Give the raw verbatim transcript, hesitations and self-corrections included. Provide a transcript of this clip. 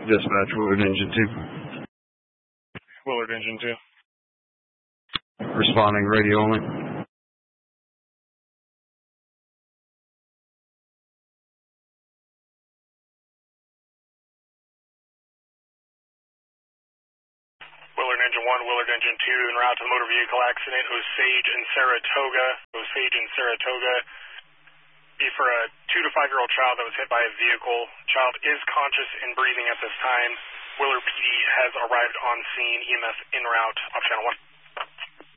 Dispatch, Willard Engine two. Willard Engine two. Responding, radio only. Willard Engine one, Willard Engine two, en route to motor vehicle accident, Osage and Saratoga. Osage and Saratoga. Be for a two to five year old child that was hit by a vehicle. Child is conscious and breathing at this time. Willard P D has arrived on scene. E M S en route, off channel one.